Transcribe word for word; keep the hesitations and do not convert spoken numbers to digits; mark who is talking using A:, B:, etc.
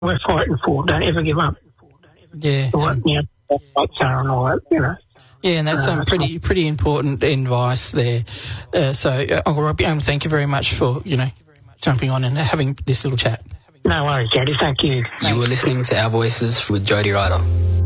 A: we're fighting for. Don't ever give up.
B: Yeah.
A: What,
B: um,
A: you know, rights are and all that, you know.
B: Yeah, and that's some
A: Uh,
B: pretty pretty important advice there. Uh, so, uh, Uncle Robbie, um, thank you very much for, you know, jumping on and having this little chat.
A: No worries, Jody. Thank you.
C: You were listening to Our Voices with Jody Ryder.